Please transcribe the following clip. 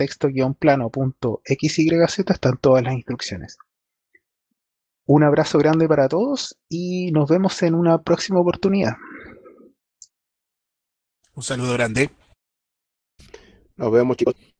texto-plano.xyz están todas las instrucciones. Un abrazo grande para todos y nos vemos en una próxima oportunidad. Un saludo grande. Nos vemos, chicos.